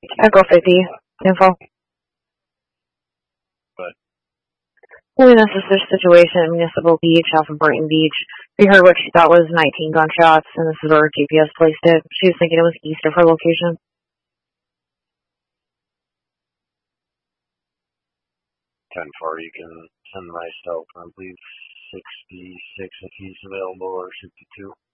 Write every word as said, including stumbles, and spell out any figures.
Echo fifty. Info. But Holiness is this situation at Municipal Beach off of Brighton Beach. We heard what she thought was nineteen gunshots, and this is where her G P S placed it. She was thinking it was east of her location. ten four, you can send my cell phone, please. sixty-six if he's available, or sixty-two.